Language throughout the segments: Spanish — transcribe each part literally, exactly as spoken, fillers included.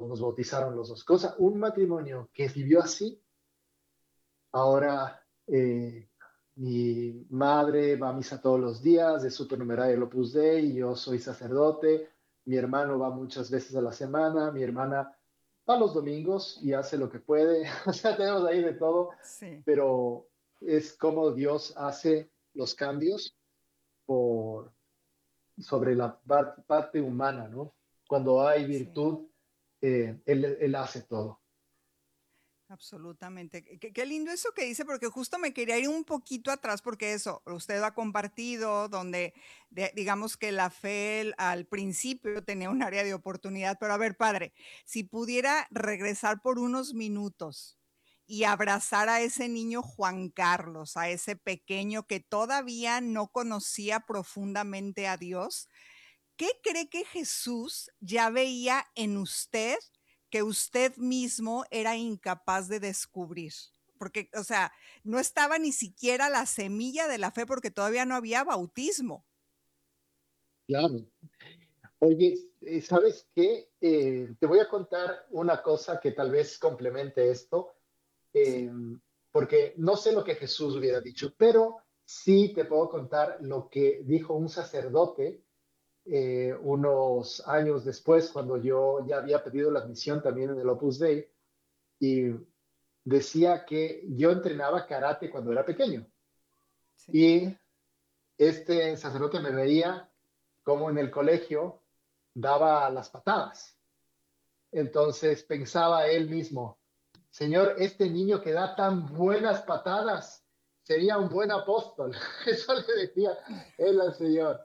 nos bautizaron los dos. Cosa, un matrimonio que vivió así, ahora eh, mi madre va a misa todos los días, es supernumeraria del Opus Dei, yo soy sacerdote, mi hermano va muchas veces a la semana, mi hermana va los domingos y hace lo que puede, o sea, tenemos ahí de todo, Sí, pero es como Dios hace los cambios por, sobre la par- parte humana, ¿no? Cuando hay sí. virtud, eh, él, él hace todo. Absolutamente. Qué, qué lindo eso que dice, porque justo me quería ir un poquito atrás, porque eso, usted ha compartido, donde de- digamos que la fe el- al principio tenía un área de oportunidad, pero a ver, padre, si pudiera regresar por unos minutos y abrazar a ese niño Juan Carlos, a ese pequeño que todavía no conocía profundamente a Dios, ¿qué cree que Jesús ya veía en usted que usted mismo era incapaz de descubrir? Porque, o sea, no estaba ni siquiera la semilla de la fe porque todavía no había bautismo. Claro. Oye, eh, ¿sabes qué? Eh, te voy a contar una cosa que tal vez complemente esto, Sí, eh, porque no sé lo que Jesús hubiera dicho, pero sí te puedo contar lo que dijo un sacerdote eh, unos años después, cuando yo ya había pedido la admisión también en el Opus Dei, y decía que yo entrenaba karate cuando era pequeño. sí. Y este sacerdote me veía como en el colegio daba las patadas. Entonces pensaba él mismo, Señor, este niño que da tan buenas patadas sería un buen apóstol. Eso le decía él al Señor.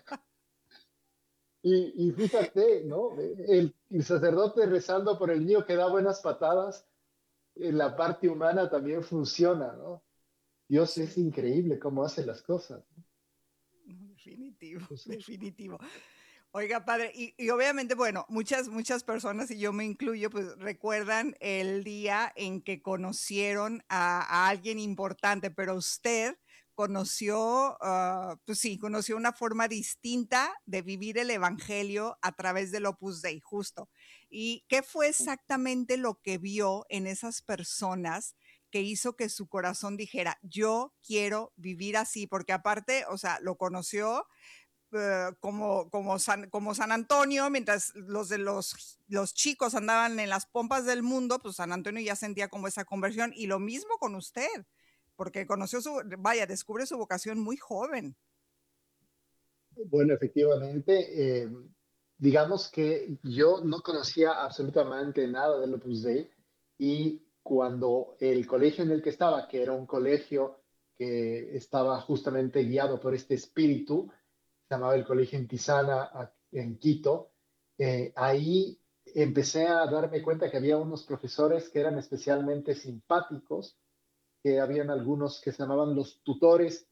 Y, y fíjate, ¿no? El, el sacerdote rezando por el niño que da buenas patadas, en la parte humana también funciona, ¿no? Dios es Sí, increíble cómo hace las cosas. no, definitivo, Entonces, definitivo. Oiga, padre, y, y obviamente, bueno, muchas, muchas personas, y yo me incluyo, pues recuerdan el día en que conocieron a, a alguien importante, pero usted conoció, ah, pues sí, conoció una forma distinta de vivir el evangelio a través del Opus Dei, justo. ¿Y qué fue exactamente lo que vio en esas personas que hizo que su corazón dijera, yo quiero vivir así? Porque aparte, o sea, lo conoció eh, como, como, San, como San Antonio, mientras los de los, los chicos andaban en las pompas del mundo, pues San Antonio ya sentía como esa conversión. Y lo mismo con usted, porque conoció su, vaya, descubre su vocación muy joven. bueno, efectivamente, eh, digamos que yo no conocía absolutamente nada del Opus Dei y cuando el colegio en el que estaba, que era un colegio que estaba justamente guiado por este espíritu, se llamaba el Colegio Intisana a- en Quito, eh, ahí empecé a darme cuenta que había unos profesores que eran especialmente simpáticos, que habían algunos que se llamaban los tutores,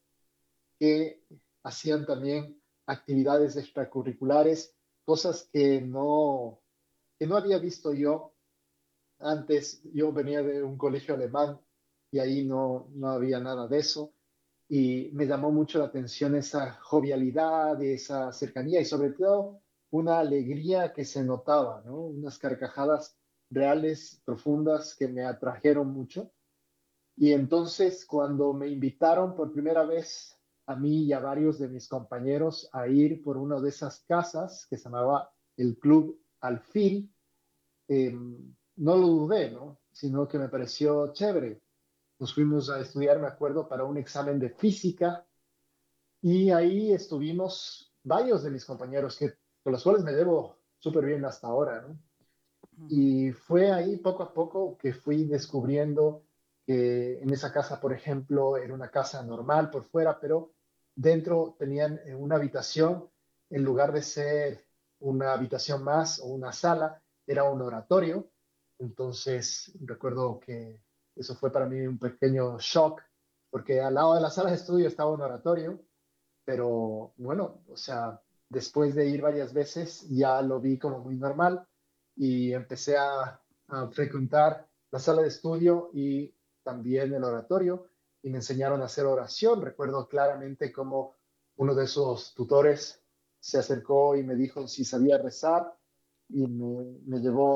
que hacían también actividades extracurriculares, cosas que no, que no había visto yo antes. Yo venía de un colegio alemán y ahí no, no había nada de eso. Y me llamó mucho la atención esa jovialidad, esa cercanía y sobre todo una alegría que se notaba, ¿no? Unas carcajadas reales, profundas, que me atrajeron mucho. Y entonces cuando me invitaron por primera vez a mí y a varios de mis compañeros a ir por una de esas casas que se llamaba el Club Alfil, eh, no lo dudé, ¿no? Sino que me pareció chévere. Nos fuimos a estudiar, me acuerdo, para un examen de física y ahí estuvimos varios de mis compañeros que, con los cuales me llevo súper bien hasta ahora, ¿no? Ujú. Y fue ahí poco a poco que fui descubriendo que en esa casa, por ejemplo, era una casa normal por fuera, pero dentro tenían eh, una habitación, en lugar de ser una habitación más o una sala, era un oratorio. Entonces, recuerdo que eso fue para mí un pequeño shock, porque al lado de la sala de estudio estaba un oratorio, pero bueno, o sea, después de ir varias veces ya lo vi como muy normal y empecé a, a frecuentar la sala de estudio y también el oratorio y me enseñaron a hacer oración. Recuerdo claramente cómo uno de esos tutores se acercó y me dijo si sabía rezar y me, me llevó